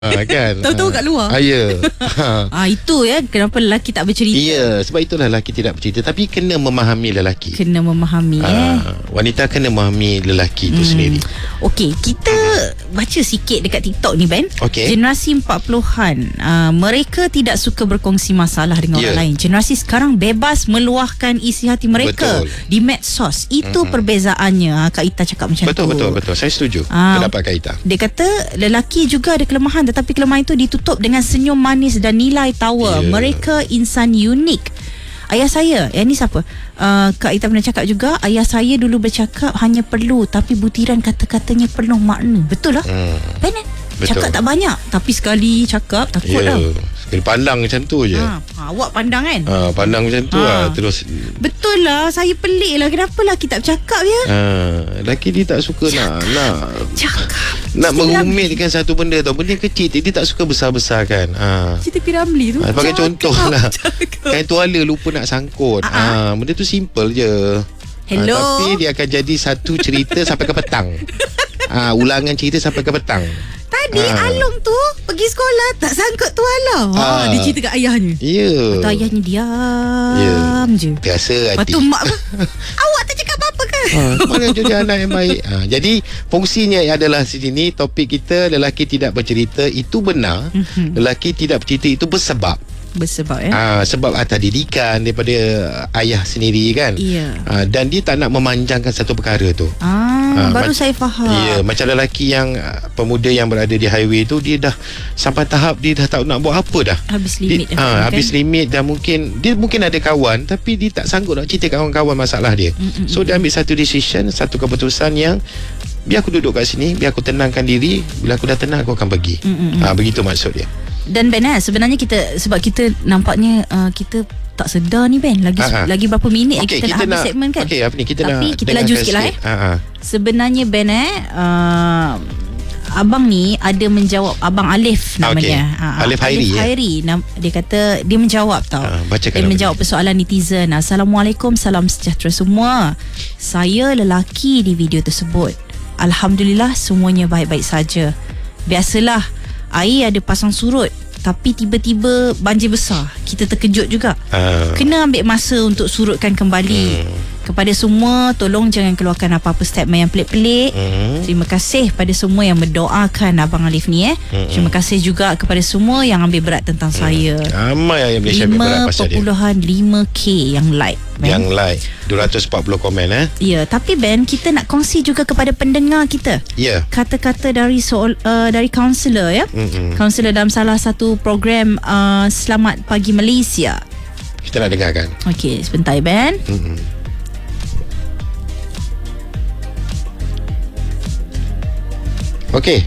Kan. Tahu-tahu kat luar. Ya. Itu ya kenapa lelaki tak bercerita. Ya, sebab itulah lelaki tidak bercerita. Tapi kena memahami lelaki. Kena memahami wanita kena memahami lelaki itu sendiri. Okey, kita baca sikit dekat TikTok ni, Ben. Generasi 40-an, mereka tidak suka berkongsi masalah dengan orang lain. Generasi sekarang bebas meluahkan isi hati mereka di medsos. Itu perbezaannya. Kak Ita cakap macam tu. Betul. Saya setuju pendapat Kak Ita. Dia kata lelaki juga ada kelemahan, tetapi kelemahan itu ditutup dengan senyum manis dan nilai tawa. Mereka insan unik. Ayah saya, yang ni siapa? Kak Ita pernah cakap juga, ayah saya dulu bercakap hanya perlu, tapi butiran kata-katanya penuh makna. Betul lah. Benar. Cakap tak banyak, tapi sekali cakap takut lah. Sekali pandang macam tu je. Awak pandang kan? Pandang macam tu lah. Terus betul lah. Saya pelik lah. Kenapa lelaki tak bercakap ya? Lelaki dia tak suka nak cakap, nak merumitkan satu benda tau. Benda kecil dia tak suka besar-besar kan. Cerita Piramli tu pakai contoh lah. Kain tuala lupa nak sangkut. Benda tu simple je. Hello. Tapi dia akan jadi satu cerita sampai ke petang. Ulangan cerita sampai ke petang. Tadi Along tu pergi sekolah tak sangkut tuala. Dia cerita kat ayahnya. Lepas tu ayahnya diam je. Biasa hati. Lepas tu mak awak tak cakap apa-apa kan? Mana jadi anak yang baik. Jadi fungsinya adalah sini topik kita, lelaki tidak bercerita. Itu benar. Lelaki tidak bercerita itu bersebab sebab atas didikan daripada ayah sendiri kan. Dan dia tak nak memanjangkan satu perkara tu. Baru saya faham. Macam lelaki yang pemuda yang berada di highway tu, dia dah sampai tahap dia dah tak nak buat apa dah. Habis limit habis limit. Dan mungkin ada kawan, tapi dia tak sanggup nak cerita kawan-kawan masalah dia. So dia ambil satu decision, satu keputusan yang biar aku duduk kat sini, biar aku tenangkan diri. Bila aku dah tenang, aku akan pergi. Begitu maksud dia. Dan Ben, sebenarnya kita, sebab kita nampaknya kita tak sedar ni Ben, lagi berapa minit kita nak habis segmen kan. Tapi kita laju sikit lah sebenarnya Ben, abang ni ada menjawab, Abang Alif namanya. Alif Hairi. Dia kata dia menjawab tau. Dia menjawab persoalan netizen. Assalamualaikum, salam sejahtera semua. Saya lelaki di video tersebut. Alhamdulillah semuanya baik-baik saja. Biasalah, air ada pasang surut, tapi tiba-tiba banjir besar. Kita terkejut juga. Kena ambil masa untuk surutkan kembali. Kepada semua, tolong jangan keluarkan apa-apa statement yang pelik-pelik. Terima kasih pada semua yang mendoakan Abang Alif ni. Terima kasih juga kepada semua yang ambil berat tentang saya. Ramai yang Malaysia ambil berat pasal dia. 5.5k yang like. Yang like 240 komen. Ya, tapi Ben, kita nak kongsi juga kepada pendengar kita. Kata-kata dari dari kaunselor ya. Kaunselor dalam salah satu program Selamat Pagi Malaysia. Kita nak dengarkan. Okey, sebentar Ben. Okey.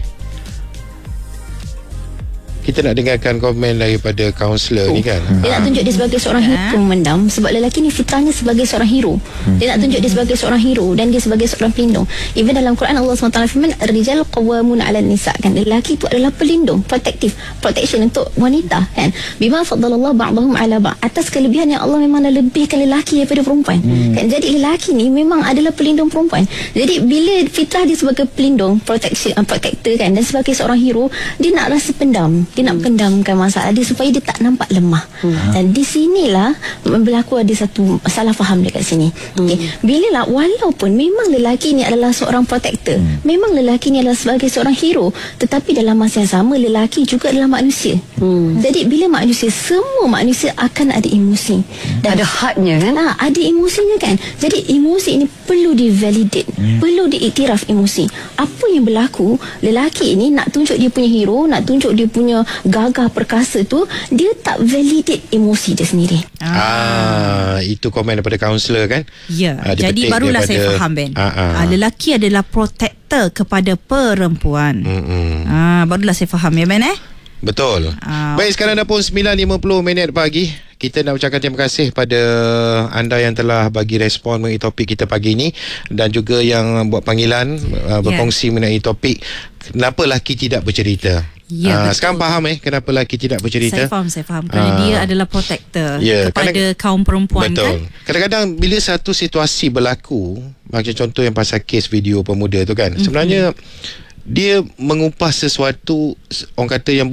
Kita nak dengarkan komen daripada kaunselor ni kan. Dia nak tunjuk dia sebagai seorang hero memendam. Sebab lelaki ni fitrahnya sebagai seorang hero. Dia nak tunjuk dia sebagai seorang hero dan dia sebagai seorang pelindung. Even dalam Quran Allah SWT firman, Rijal qawwamun 'alan nisa, kan. Lelaki itu adalah pelindung, protection untuk wanita kan. Bima faddalallahu ba'dahum 'ala ba'd. Atas kelebihan yang Allah memang dah lebihkan lelaki daripada perempuan. Kan, jadi lelaki ni memang adalah pelindung perempuan. Jadi bila fitrah dia sebagai pelindung, protector kan, dan sebagai seorang hero, dia nak rasa pendam. Dia nak pendamkan masalah dia supaya dia tak nampak lemah. Dan di sinilah berlaku ada satu salah faham dekat sini. Bila lah, walaupun memang lelaki ni adalah seorang protector, memang lelaki ni adalah sebagai seorang hero, tetapi dalam masa yang sama lelaki juga adalah manusia. Jadi bila manusia, semua manusia akan ada emosi. Dan ada hadnya kan? Ada emosinya kan. Jadi emosi ini perlu di-validate, perlu diiktiraf emosi. Apa yang berlaku, lelaki ini nak tunjuk dia punya hero, nak tunjuk dia punya gagah perkasa tu, dia tak validate emosi dia sendiri. Itu komen daripada kaunselor kan. Ya, jadi barulah saya faham Ben. Lelaki adalah protector kepada perempuan. Barulah saya faham ya Ben. Betul. Baik, sekarang dah pun 9.50 minit pagi. Kita nak ucapkan terima kasih pada anda yang telah bagi respon mengenai topik kita pagi ini, dan juga yang buat panggilan berkongsi mengenai topik kenapa lelaki tidak bercerita. Sekarang faham kenapa lelaki tidak bercerita? Saya faham kerana dia adalah protector kepada kaum perempuan. Betul. Kan? Kadang-kadang bila satu situasi berlaku, macam contoh yang pasal kes video pemuda tu kan, sebenarnya dia mengupas sesuatu, orang kata yang